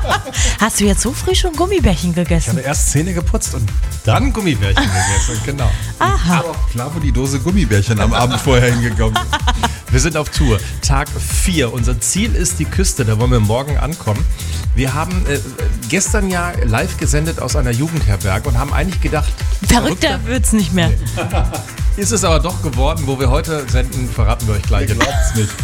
Hast du jetzt so früh schon Gummibärchen Ich gegessen? habe erst Zähne geputzt und dann Gummibärchen gegessen. Genau. Aha. Aber auch klar, wo die Dose Gummibärchen am Abend vorher hingekommen ist. Wir sind auf Tour. Tag 4. Unser Ziel ist die Küste. Da wollen wir morgen ankommen. Wir haben gestern ja live gesendet aus einer Jugendherberge und haben eigentlich gedacht, Verrückter wird's nicht mehr. ist es aber doch geworden. Wo wir heute senden, verraten wir euch gleich. Ihr glaubt's nicht.